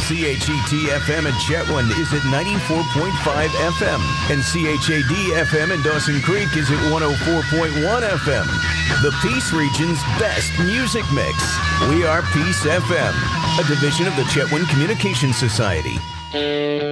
CHET-FM at Chetwynd is at 94.5 FM, and CHAD-FM in Dawson Creek is at 104.1 FM. The Peace Region's best music mix. We are Peace FM, a division of the Chetwynd Communications Society.